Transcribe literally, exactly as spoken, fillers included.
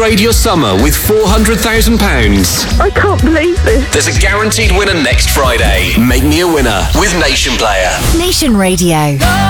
Upgrade your summer with four hundred thousand pounds. I can't believe this. There's a guaranteed winner next Friday. Make me a winner with Nation Player. Nation Radio.